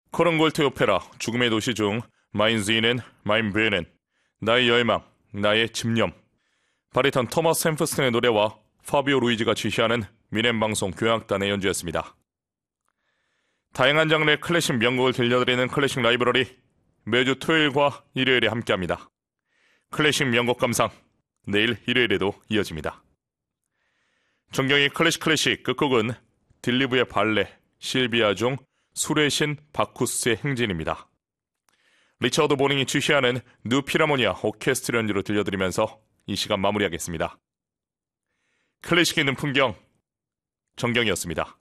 코른골트 오페라 죽음의 도시 중 마인 지는 마인 베는 나의 열망, 나의 집념, 바리톤 토머스 햄프스턴의 노래와 파비오 루이지가 지휘하는 미넨방송 교향악단의 연주였습니다. 다양한 장르의 클래식 명곡을 들려드리는 클래식 라이브러리, 매주 토요일과 일요일에 함께합니다. 클래식 명곡 감상, 내일 일요일에도 이어집니다. 존경의 클래식 끝곡은 딜리브의 발레 실비아 중 술의 신 바쿠스의 행진입니다. 리처드 보닝이 지휘하는 뉴 피라모니아 오케스트라 연주로 들려드리면서 이 시간 마무리하겠습니다. 클래식에 있는 풍경, 정경이었습니다.